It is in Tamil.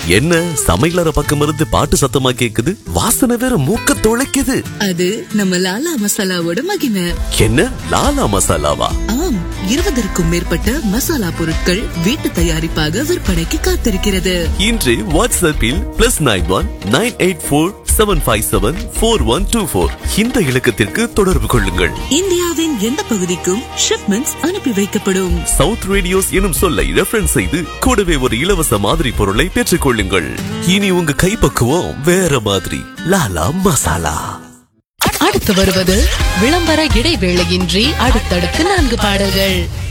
என்ன சமையலற பக்கம் இருந்து பாட்டு சத்தமா கேக்குது? வாசனை வேற மூக்க தொலைக்குது. அது நம்ம லாலா மசாலாவோட மகிமை. என்ன லாலா மசாலாவா? ஆம், 20க்கும் மேற்பட்ட மசாலா பொருட்கள் வீட்டு தயாரிப்பாக விற்பனைக்கு காத்திருக்கிறது. இன்று வாட்ஸ்அப்பில் +91 984 757 4124 இந்த இலக்கத்திற்கு தொடர்பு கொள்ளுங்கள். இந்தியாவின் எந்த பகுதிக்கும் ஷிப்மெண்ட்ஸ் அனுப்பி வைக்கப்படும். சவுத் ரேடியோஸ் எனும் சொல்லை ரெஃபரன்ஸ் செய்து கூடவே ஒரு இலவச மாதிரி பொருளை பெற்றுக் கொள்ளுங்கள். இனி உங்க கைப்பக்குவம் வேற மாதிரி. லாலா மசாலா. அடுத்து வருவது விளம்பர இடைவேளையின்றி அடுத்தடுத்து 4 பாடல்கள்.